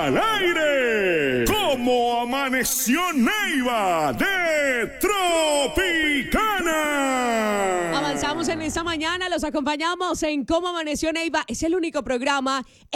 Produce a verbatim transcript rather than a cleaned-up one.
al aire. ¿Cómo amaneció Neiva de Tropicana? Avanzamos en esta mañana, los acompañamos en Cómo Amaneció Neiva. Es el único programa